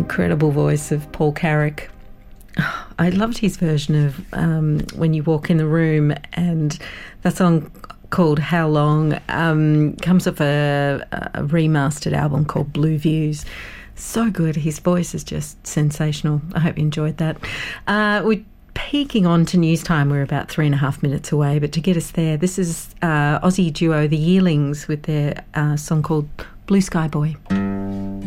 incredible voice of Paul Carrick. I loved his version of When You Walk in the Room, and that song called How Long comes off a remastered album called Blue Views. So good. His voice is just sensational. I hope you enjoyed that. We're peeking on to news time. We're about 3.5 minutes away, but to get us there, this is Aussie duo The Yearlings with their song called Blue Sky Boy.